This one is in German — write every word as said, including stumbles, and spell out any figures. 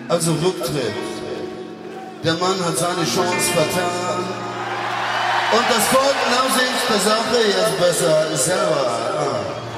Also Rücktritt. Der Mann hat seine Chance vertan. Und das Volk nahm sich der Sache jetzt besser selber an.